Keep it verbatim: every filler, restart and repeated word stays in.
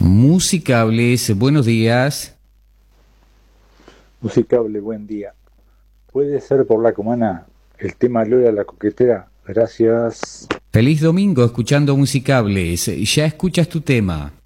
Musicables, buenos días. Musicable, buen día. Puede ser por la comana el tema Lola la coquetera. Gracias. Feliz domingo escuchando Musicables. Ya escuchas tu tema.